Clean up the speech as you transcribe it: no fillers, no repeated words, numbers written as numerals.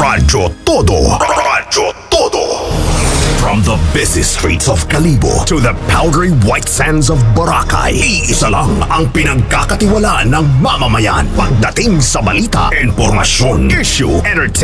Radyo Todo. Radyo Todo. From the busy streets of Kalibo to the powdery white sands of Boracay, iisa lang ang pinagkakatiwalaan ng mamamayan pagdating sa balita, impormasyon, issue, entertainment,